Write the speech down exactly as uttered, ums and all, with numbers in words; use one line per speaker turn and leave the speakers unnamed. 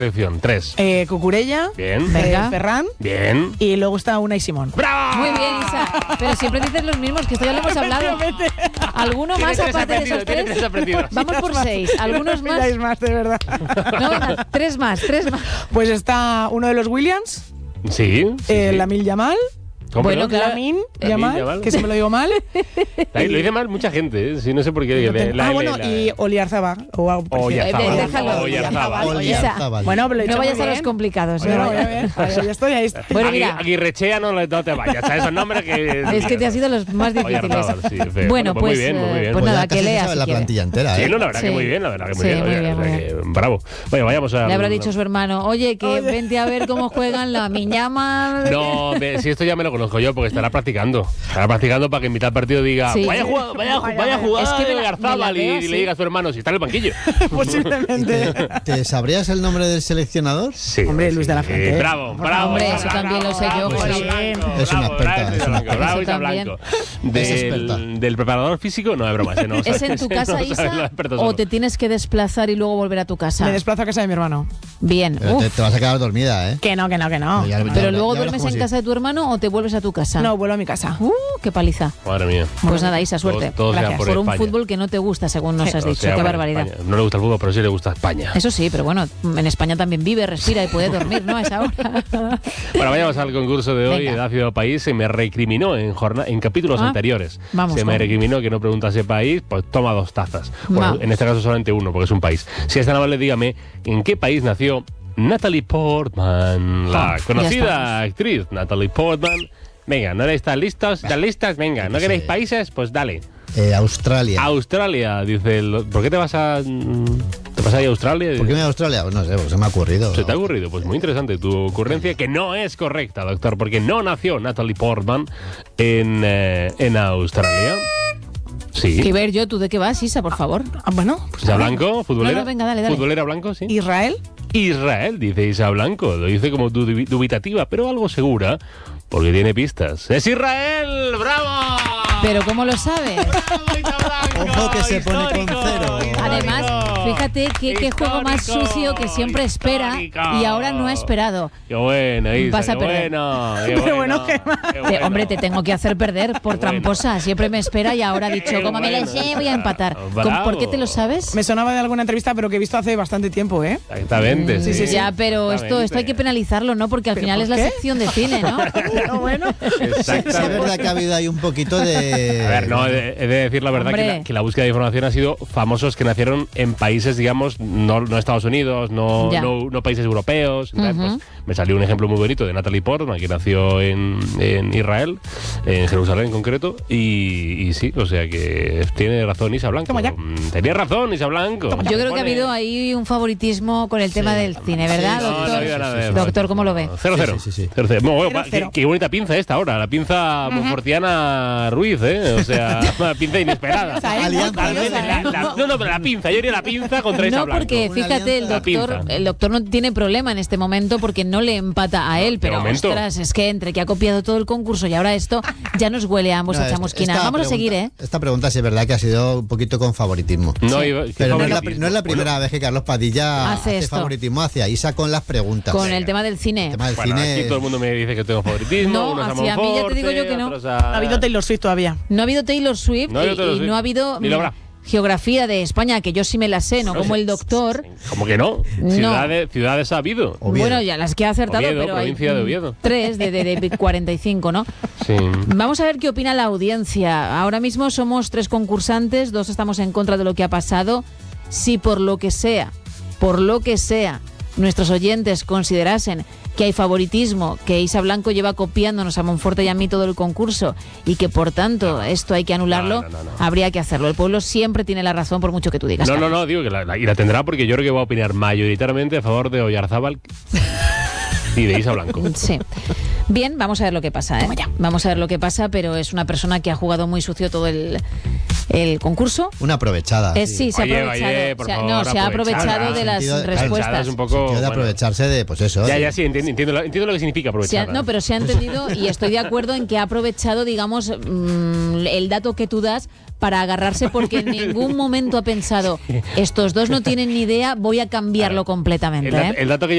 Selección, tres.
Eh, Cucurella.
Bien.
Eh, Ferran.
Bien.
Y luego está Unai Simón.
¡Bravo!
Muy bien, Isa. Pero siempre dices los mismos, que esto ya lo hemos hablado. ¿Alguno más
Tiene tres
aparte de
aprendidos,
esos
tiene
tres?
tres aprendidos.
Vamos por seis. ¿Algunos
No
más?
pilláis más, de verdad.
No, venga, tres más, tres más.
Pues está uno de los Williams,
Sí. sí,
eh,
sí.
Lamine Yamal.
¿Cómo
Bueno,
no?
claro.
Lamin
Yamal.
Yamal, que siempre lo digo mal.
Ahí lo dice mal mucha gente, ¿eh? Sí, no sé por qué.
No tengo-
La
ah,
L,
bueno,
la-
y Oliarzabal. O,
Oyarzábal.
Eh, déjalo.
Oyarzábal.
Isa,
Bueno, pero lo he
no
hecho
vayas
muy
a los
bien.
complicados.
Bueno,
no
voy a
vayas.
ver. Ahí estoy, ahí estoy.
Bueno,
Agui-
mira.
Aguirrechea no, le- no te vayas a esos nombres que...
Es que te ha sido los más difíciles.
Oyarzábal, sí, feo.
Bueno,
Pues
pues,
muy bien, muy
eh,
bien.
pues
Pues
nada,
ya
que
casi se
lea
sabe
si
la
quiere.
plantilla entera, ¿eh?
Sí, no, la verdad
Sí.
que muy bien, la verdad que muy
Sí,
bien.
muy
Oye,
bien,
o sea
muy
que, bravo. Bueno, vayamos a...
Le habrá dicho su hermano, oye, que
Oye.
vente a ver cómo juegan la Miñama.
No, ve, si esto ya me lo conozco yo, porque estará practicando. Estará practicando para que en mitad del partido diga,
Sí.
vaya, jugada, vaya,
Vaya,
vaya jugada
es que me
de
la-
Oyarzábal,
me la
y,
veo
y
así.
le diga a su hermano si está en el banquillo.
Posiblemente.
¿Te sabrías el nombre del seleccionador?
Sí,
Hombre, Luis de la
sí.
Fuente.
Bravo, bravo.
Hombre,
bravo,
eso también lo sé yo,
bravo,
Jolín.
Isa Blanco,
Es una
bravo,
experta,
bravo,
es
Isa
una
Blanco, bravo,
experta.
Isa
Eso
Blanco.
Es
Del,
experta.
del preparador físico, no, es broma, ese no
¿Es
sabe,
en tu
ese
casa,
no sabe,
Isa,
lo experto
o
solo.
te tienes que desplazar y luego volver a tu casa?
Me desplazo a casa de mi hermano.
Bien.
Pero te,
Uf.
te vas a quedar dormida, ¿eh?
Que no, que no, que no.
Ya- ya-
Pero
ya-
luego
ya verás
duermes
cómo
en
sí.
casa de tu hermano o te vuelves a tu casa.
No, vuelvo a mi casa.
Uh, qué paliza.
Madre mía.
Pues nada, Isa, suerte.
Todo, todo sea
Gracias.
por,
Por un
España.
fútbol que no te gusta, según nos has
Todo
dicho.
sea
Qué
por
barbaridad.
España. No le gusta el fútbol, pero sí le gusta España.
Eso sí, pero bueno, en España también vive, respira y puede dormir, ¿no? A esa hora.
Bueno, vayamos al concurso de hoy.
Venga.
Edad Ciudad País se me recriminó en, jorna- en capítulos
Ah,
anteriores.
vamos
se me
con-
recriminó que no preguntase país, pues toma dos tazas. Bueno,
Vamos.
en este caso solamente uno, porque es un país. Si es tan amable, dígame, ¿en qué país nació Natalie Portman? La
Ah, ya
conocida
estamos.
actriz Natalie Portman. Venga, ¿no estáis listos? ¿Están listas? Venga, ¿no
Sí.
queréis países? Pues dale.
Eh, Australia.
Australia, dice el... ¿Por qué te vas a... mm, ¿Te vas a ir a Australia?
¿Por qué me voy a Australia? Pues no sé, porque se me ha ocurrido.
¿Se te ha ocurrido? Pues muy interesante tu ocurrencia, que no es correcta, doctor, porque no nació Natalie Portman en, eh, en Australia. Sí.
Y ver yo, ¿tú de qué vas, Isa, por favor?
Ah, bueno, pues
Isa
nada.
Blanco, futbolera.
No, no, venga, dale, dale.
Futbolera Blanco, sí.
Israel.
Israel, dice Isa Blanco. Lo dice como dubi- dubitativa, pero algo segura, porque tiene pistas. ¡Es Israel! ¡Bravo!
Pero ¿cómo lo sabes?
¡Bravo, Isa Blanco!
Ojo que se pone con
Histórico,
cero.
histórico.
Además, fíjate que qué juego más
Histórico,
sucio que siempre espera
histórico.
y ahora no ha esperado.
¡Qué bueno, Isa!
Vas a
¡Qué
perder.
bueno! ¡Qué
Pero
bueno!
bueno, ¿qué más?
qué
Te-
bueno.
hombre, te tengo que hacer perder por
Bueno.
tramposa. Siempre me espera y ahora ha dicho,
Qué
como me la
bueno.
sé, voy a empatar.
Bravo.
¿Con- ¿Por qué te lo sabes?
Me sonaba de alguna entrevista, pero que he visto hace bastante tiempo, ¿eh?
Exactamente,
Sí, sí, sí.
Ya, pero esto, esto hay que penalizarlo, ¿no? Porque al
¿Pero
final
por
es la
qué?
sección de cine, ¿no?
Pero bueno.
Es verdad que ha habido ahí un poquito de...
A ver, no, he de, he de decir la verdad que
Hombre.
la, que la búsqueda de información ha sido famosos que nacieron en países, digamos, no, no Estados Unidos, no,
Ya.
no, no países europeos. Entonces,
Ujú.
pues, me salió un ejemplo muy bonito de Natalie Portman, que nació en, en Israel, en Jerusalén en concreto, y, y sí, o sea que tiene razón Isa Blanco.
Toma ya.
Mm, Tenía razón Isa Blanco.
Yo creo que ha habido ahí un favoritismo con el tema del cine, ¿verdad,
Sí,
No, no
doctor?
había nada de eso.
Doctor, ¿cómo lo ve?
Cero, cero.
Sí, sí, sí.
Cero, cero. Bueno, bueno,
Cero,
qué-
cero.
Qué, bonita pinza esta ahora, la pinza monfortiana Ruiz, ¿eh? O sea, una pinza inesperada.
Esa, ¿eh?
Alianza.
Muy curiosa,
La-
¿eh?
la- no, no, pero la pinza, yo iría la pinza contra Isa
No,
Blanco.
porque
Una
fíjate, el
alianza.
doctor,
La pinza.
el doctor no tiene problema en este momento porque no le empata a él, pero
momento.
ostras, es que entre que ha copiado todo el concurso y ahora esto ya nos huele a ambos
No,
a
esta-
chamusquina.
esta
Vamos a
pregunta-
seguir, ¿eh?
Esta pregunta sí es verdad que ha sido un poquito con favoritismo.
No,
Sí.
iba- ¿qué
Pero no es, la,
favoritismo?
no es la primera vez que Carlos Padilla
Hace
hace,
esto.
favoritismo hacia Isa con las preguntas.
Con el tema del cine.
El tema del
Bueno,
cine.
aquí todo el mundo me dice que tengo favoritismo.
No,
unos a
hacia mí ya te digo yo que no.
Monforte, otros a-
No ha habido Taylor Swift todavía.
No ha habido Taylor Swift
No ha habido
y-
Taylor
y,
Swift.
no ha habido
Ni lo habrá.
mm, geografía de España, que yo sí me la sé, no
No
como
sé.
el doctor.
¿Cómo que no?
No.
Ciudades, ciudades ha habido.
Oviedo.
Bueno, ya las que ha acertado,
Oviedo,
pero hay
provincia de
mm,
Oviedo.
tres de, de, de cuarenta y cinco, ¿no?
Sí.
Vamos a ver qué opina la audiencia. Ahora mismo somos tres concursantes, dos estamos en contra de lo que ha pasado. Si por lo que sea, por lo que sea, nuestros oyentes considerasen que hay favoritismo, que Isa Blanco lleva copiándonos a Monforte y a mí todo el concurso y que por tanto esto hay que anularlo,
No, no, no, no.
habría que hacerlo. El pueblo siempre tiene la razón por mucho que tú digas.
No, no,
Carlos.
no, digo que la, la- y la tendrá porque yo creo que va a opinar mayoritariamente a favor de Oyarzábal y de Isa Blanco.
Sí. Bien, vamos a ver lo que pasa, ¿eh? Vamos a ver lo que pasa, pero es una persona que ha jugado muy sucio todo el, el concurso.
Una aprovechada.
Eh, sí, se ha
Oye,
aprovechado.
oye, por
se ha-
favor,
no, se ha
aprovechada.
aprovechado de las
Sentido de-
Aprovechada
respuestas.
es un poco...
Sentido de
bueno.
aprovecharse de, pues eso.
Ya,
de-
ya, sí, entiendo, entiendo, lo- entiendo lo que significa
Se ha-
aprovechar.
no, pero se ha entendido y estoy de acuerdo en que ha aprovechado, digamos, mm, el dato que tú das para agarrarse porque en ningún momento ha pensado estos dos no tienen ni idea, voy a cambiarlo completamente.
El, dat-
¿eh?
el dato que